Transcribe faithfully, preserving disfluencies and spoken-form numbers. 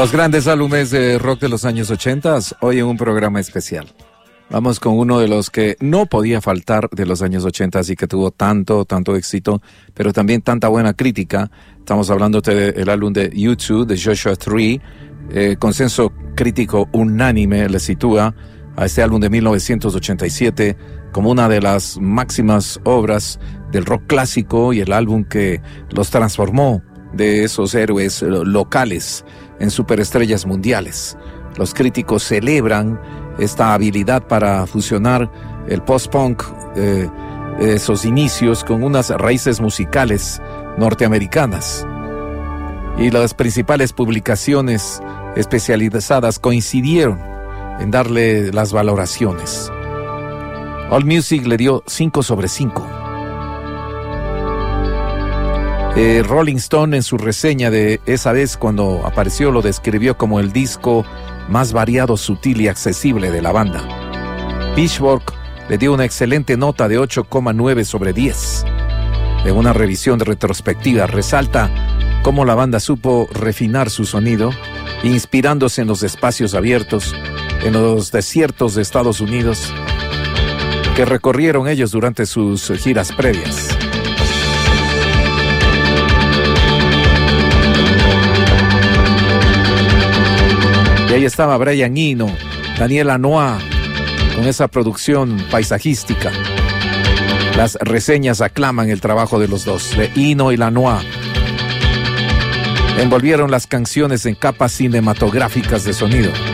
Los grandes álbumes de rock de los años ochenta, hoy en un programa especial. Vamos con uno de los que no podía faltar de los años ochenta y que tuvo tanto, tanto éxito, pero también tanta buena crítica. Estamos hablando del álbum de U dos, de Joshua Tree. Eh, consenso crítico unánime le sitúa a este álbum de mil novecientos ochenta y siete como una de las máximas obras del rock clásico y el álbum que los transformó de esos héroes locales en superestrellas mundiales. Los críticos celebran esta habilidad para fusionar el post-punk, eh, esos inicios, con unas raíces musicales norteamericanas. Y las principales publicaciones especializadas coincidieron en darle las valoraciones. AllMusic le dio cinco sobre cinco. Eh, Rolling Stone, en su reseña de esa vez cuando apareció, lo describió como el disco más variado, sutil y accesible de la banda. Pitchfork le dio una excelente nota de ocho coma nueve sobre diez. En una revisión de retrospectiva resalta cómo la banda supo refinar su sonido, inspirándose en los espacios abiertos, en los desiertos de Estados Unidos, que recorrieron ellos durante sus giras previas. Y ahí estaba Brian Eno, Daniel Lanois, con esa producción paisajística. Las reseñas aclaman el trabajo de los dos, de Eno y Lanois. Envolvieron las canciones en capas cinematográficas de sonido.